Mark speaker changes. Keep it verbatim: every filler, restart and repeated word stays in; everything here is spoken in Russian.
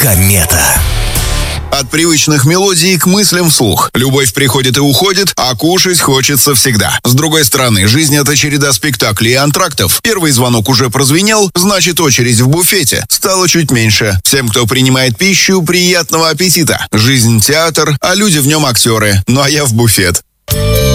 Speaker 1: Комета.
Speaker 2: От привычных мелодий к мыслям вслух. Любовь приходит и уходит, а кушать хочется всегда. С другой стороны, жизнь — это череда спектаклей и антрактов. Первый звонок уже прозвенел, значит, очередь в буфете стала чуть меньше. Всем, кто принимает пищу, приятного аппетита. Жизнь — театр, а люди в нем актеры. Ну а я в буфет.